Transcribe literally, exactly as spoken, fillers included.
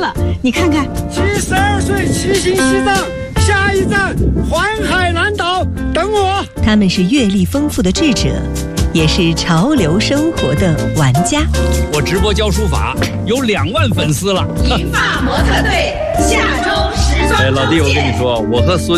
了。你看看， 七十二岁骑行西藏，下一站环海南岛，等我。 他们是阅历丰富的智者，也是潮流生活的玩家。 我直播教书法有两万粉丝了。 银发模特队下周时装。 哎，老弟，我跟你说，我和孙